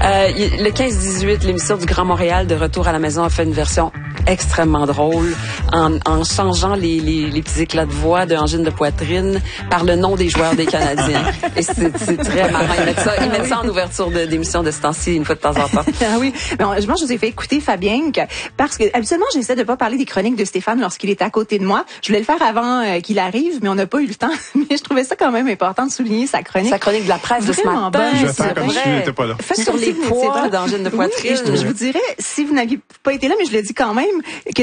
Le 15-18, l'émission du Grand Montréal de Retour à la maison a fait une version extrêmement drôle en changeant les petits éclats de voix de Angine de poitrine par le nom des joueurs des Canadiens. Et c'est très marrant. Ils mettent ça en ouverture d'émissions de ce temps-ci une fois de temps en temps. Ah oui. Mais moi, je vous ai fait écouter Fabien parce que habituellement, j'essaie de pas parler des chroniques de Stéphane lorsqu'il est à côté de moi. Je voulais le faire avant qu'il arrive, mais on n'a pas eu le temps. Mais je trouvais ça quand même important de souligner sa chronique. Sa chronique de la presse de ce matin. Je vais faire comme si tu n'étais pas là. Sur les poids d'Angine de poitrine. Oui, je vous dirais, si vous n'aviez pas été là, mais je le dis quand même, que